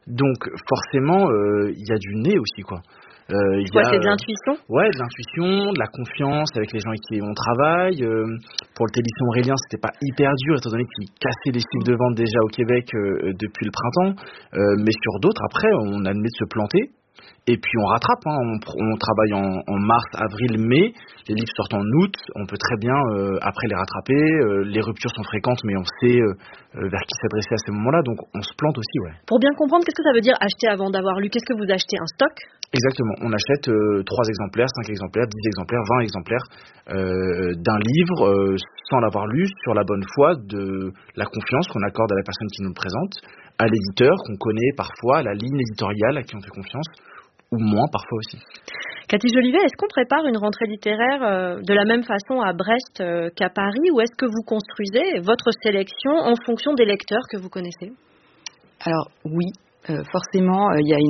Donc forcément, il y a du nez aussi, quoi. Il y Quoi, a c'est de l'intuition? ouais, de l'intuition, de la confiance avec les gens avec qui on travaille. Pour le Téléthon Aurélien, c'était pas hyper dur étant donné qu'il cassait les chiffres de vente déjà au Québec depuis le printemps. Mais sur d'autres, après, on admet de se planter. Et puis on rattrape, hein. On travaille en mars, avril, mai. Les livres sortent en août. On peut très bien après les rattraper. Les ruptures sont fréquentes, mais on sait vers qui s'adresser à ces moments-là. Donc on se plante aussi, ouais. Pour bien comprendre, qu'est-ce que ça veut dire acheter avant d'avoir lu? Qu'est-ce que vous achetez? Un stock? Exactement. On achète 3 exemplaires, 5 exemplaires, 10 exemplaires, 20 exemplaires d'un livre sans l'avoir lu, sur la bonne foi de la confiance qu'on accorde à la personne qui nous le présente, à l'éditeur qu'on connaît parfois, à la ligne éditoriale à qui on fait confiance, ou moins parfois aussi. Cathy Jolivet, est-ce qu'on prépare une rentrée littéraire de la même façon à Brest qu'à Paris, ou est-ce que vous construisez votre sélection en fonction des lecteurs que vous connaissez? Alors oui. Forcément, il y a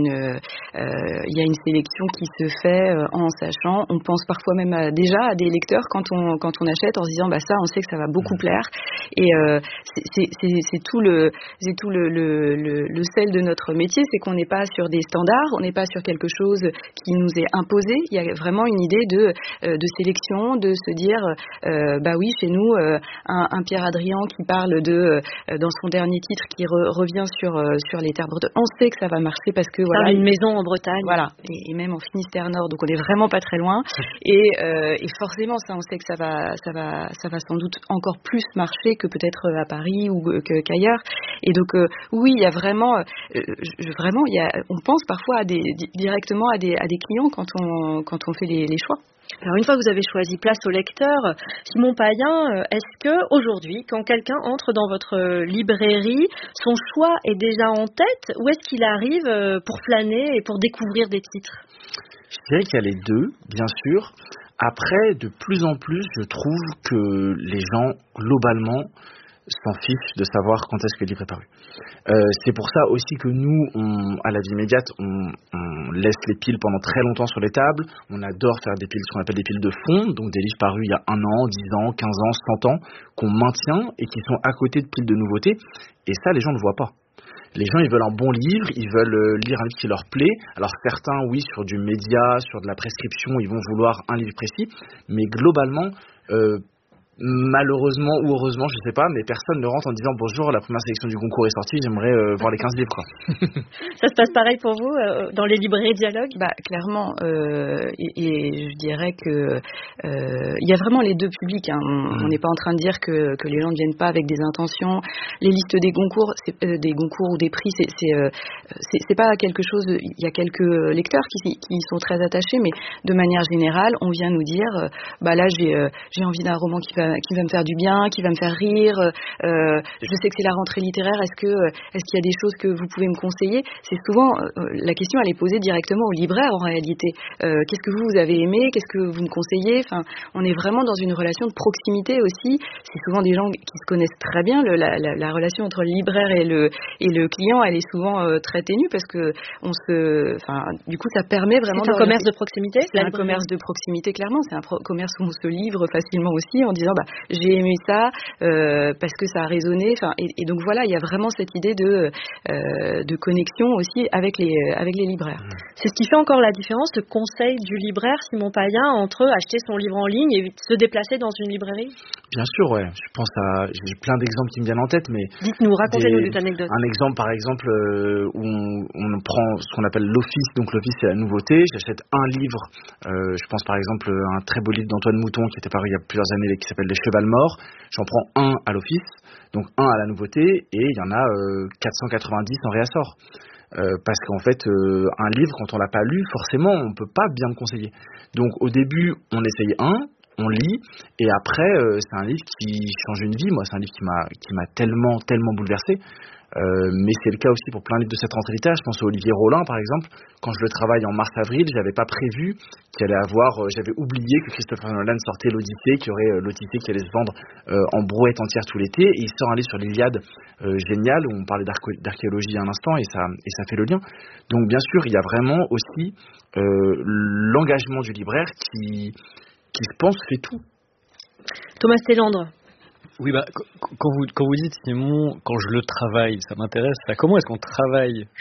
une sélection qui se fait en sachant. On pense parfois même déjà à des lecteurs quand on achète en se disant ça, on sait que ça va beaucoup plaire. Et c'est tout le sel de notre métier, c'est qu'on n'est pas sur des standards, on n'est pas sur quelque chose qui nous est imposé. Il y a vraiment une idée de sélection, de se dire oui, chez nous un Pierre Adrien qui parle dans son dernier titre qui revient sur les terres bretonnes. On sait que ça va marcher parce que voilà, une maison en Bretagne, voilà, et même en Finistère Nord, donc on est vraiment pas très loin. Et forcément, ça, on sait que ça va sans doute encore plus marcher que peut-être à Paris ou qu'ailleurs. Et donc oui, il y a vraiment, on pense parfois directement à des clients quand on fait les choix. Alors une fois que vous avez choisi place au lecteur, Simon Payen, est-ce que aujourd'hui, quand quelqu'un entre dans votre librairie, son choix est déjà en tête, ou est-ce qu'il arrive pour flâner et pour découvrir des titres? Je dirais qu'il y a les deux, bien sûr. Après, de plus en plus, je trouve que les gens, globalement, s'en fichent de savoir quand est-ce que le livre est paru. C'est pour ça aussi que nous, à la vie immédiate, on laisse les piles pendant très longtemps sur les tables. On adore faire des piles, ce qu'on appelle des piles de fond, donc des livres parus il y a 1 an, 10 ans, 15 ans, 100 ans, qu'on maintient et qui sont à côté de piles de nouveautés. Et ça, les gens ne voient pas. Les gens, ils veulent un bon livre, ils veulent lire un livre qui leur plaît. Alors certains, oui, sur du média, sur de la prescription, ils vont vouloir un livre précis, mais globalement, malheureusement ou heureusement, je sais pas, mais personne ne rentre en disant bonjour, la première sélection du concours est sortie, j'aimerais voir les 15 livres, quoi. Ça se passe pareil pour vous dans les librairies Dialogue? Clairement, et je dirais que il y a vraiment les deux publics, hein. On n'est pas en train de dire que les gens ne viennent pas avec des intentions. Les listes des concours, des concours ou des prix, c'est pas quelque chose. Il y a quelques lecteurs qui sont très attachés, mais de manière générale, on vient nous dire là j'ai envie d'un roman qui va me faire du bien, qui va me faire rire. Je sais que c'est la rentrée littéraire. Est-ce qu'il y a des choses que vous pouvez me conseiller? C'est souvent la question, elle est posée directement au libraire en réalité. Qu'est-ce que vous avez aimé? Qu'est-ce que vous me conseillez? Enfin, on est vraiment dans une relation de proximité aussi. C'est souvent des gens qui se connaissent très bien. La relation entre le libraire et le client, elle est souvent très ténue parce que du coup, ça permet vraiment. C'est un commerce de proximité. C'est un commerce de proximité, clairement. C'est un commerce où on se livre facilement aussi en disant j'ai aimé ça parce que ça a résonné. Et donc voilà, il y a vraiment cette idée de connexion aussi avec les libraires. C'est ce qui fait encore la différence, le conseil du libraire Simon Payen, entre acheter son livre en ligne et se déplacer dans une librairie? Bien sûr, ouais. Je pense j'ai plein d'exemples qui me viennent en tête, mais dites-nous, racontez-nous des anecdotes. Un exemple, par exemple, où on prend ce qu'on appelle l'office. Donc l'office, c'est la nouveauté. J'achète un livre. Je pense par exemple à un très beau livre d'Antoine Mouton qui était paru il y a plusieurs années, qui s'appelle Les Chevals Morts. J'en prends un à l'office, donc un à la nouveauté, et il y en a 490 en réassort. Parce qu'en fait, un livre, quand on l'a pas lu, forcément, on peut pas bien le conseiller. Donc au début, on essaye on lit, et après, c'est un livre qui change une vie. Moi, c'est un livre qui m'a tellement bouleversé. Mais c'est le cas aussi pour plein de livres de cette rentrée littéraire. Je pense à Olivier Rollin, par exemple. Quand je le travaille en mars-avril, j'avais pas prévu j'avais oublié que Christopher Nolan sortait l'Odyssée, qu'il y aurait l'Odyssée qui allait se vendre en brouette entière tout l'été. Et il sort un livre sur l'Iliade génial, où on parlait d'archéologie à un instant, et ça fait le lien. Donc bien sûr, il y a vraiment aussi l'engagement du libraire qui je pense fait tout. Thomas Télendre. Oui, quand vous dites Simon, quand je le travaille, ça m'intéresse. Comment est-ce qu'on travaille